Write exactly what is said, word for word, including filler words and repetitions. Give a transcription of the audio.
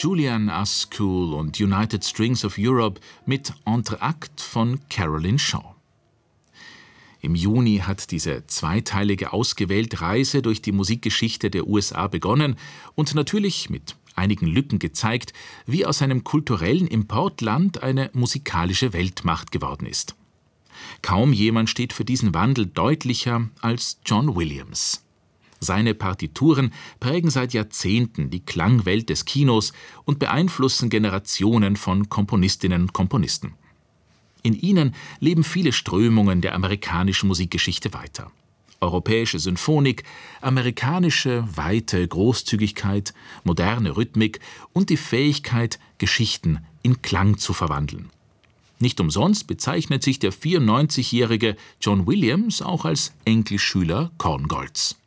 Julian Askew und United Strings of Europe mit Entr'acte von Caroline Shaw. Im Juni hat diese zweiteilige ausgewählte Reise durch die Musikgeschichte der U S A begonnen und natürlich mit einigen Lücken gezeigt, wie aus einem kulturellen Importland eine musikalische Weltmacht geworden ist. Kaum jemand steht für diesen Wandel deutlicher als John Williams. Seine Partituren prägen seit Jahrzehnten die Klangwelt des Kinos und beeinflussen Generationen von Komponistinnen und Komponisten. In ihnen leben viele Strömungen der amerikanischen Musikgeschichte weiter. Europäische Symphonik, amerikanische Weite, Großzügigkeit, moderne Rhythmik und die Fähigkeit, Geschichten in Klang zu verwandeln. Nicht umsonst bezeichnet sich der vierundneunzigjährige John Williams auch als Enkelschüler Korngolds.